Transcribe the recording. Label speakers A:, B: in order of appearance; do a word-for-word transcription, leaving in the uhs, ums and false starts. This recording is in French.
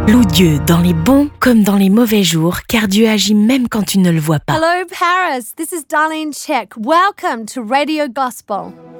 A: Loue Dieu dans les bons comme dans les mauvais jours, car Dieu agit même quand tu ne le vois pas.
B: Hello, Paris. This is Darlene Check. Welcome to Radio Gospel.